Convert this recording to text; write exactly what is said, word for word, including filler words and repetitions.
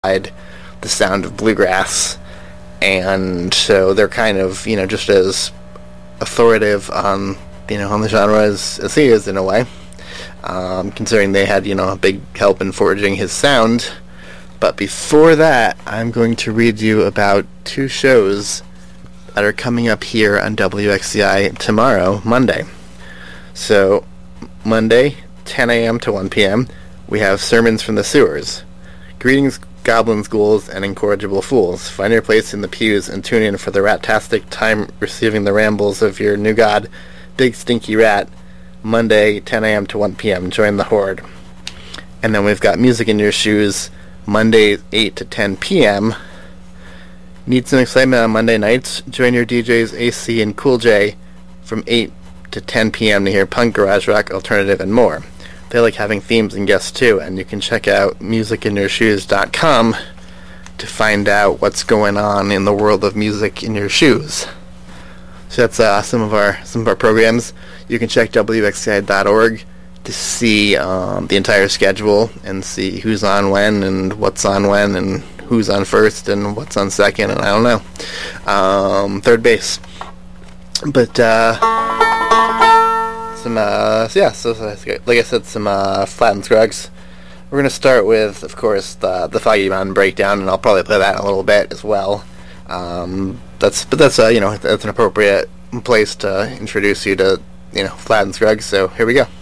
the sound of bluegrass, and so they're kind of, you know, just as authoritative on, you know, on the genre as, as he is in a way, um, considering they had, you know, a big help in forging his sound. But before that, I'm going to read you about two shows that are coming up here on W X C I tomorrow, Monday. So, Monday, ten a.m. to one p.m., we have Sermons from the Sewers. Greetings, goblins, ghouls, and incorrigible fools. Find your place in the pews and tune in for the rat-tastic time receiving the rambles of your new god, Big Stinky Rat, Monday, ten a.m. to one p.m. Join the horde. And then we've got Music in Your Shoes, Monday, eight to ten p.m. Need some excitement on Monday nights? Join your D Js A C and Cool J from eight to ten p.m. to hear punk, garage rock, alternative, and more. They like having themes and guests too, and you can check out music in your shoes dot com to find out what's going on in the world of music in your shoes. So that's uh, some of our some of our programs. You can check W X C I dot org to see um, the entire schedule and see who's on when and what's on when and who's on first and what's on second, and I don't know. Um, third base. But, uh... Some, uh, so yeah, so, so like I said, some uh, Flat and Scruggs. We're going to start with, of course, the, the Foggy Mountain Breakdown, and I'll probably play that in a little bit as well. Um, that's, but that's, uh, you know, that's an appropriate place to introduce you to, you know, Flat and Scruggs, so here we go.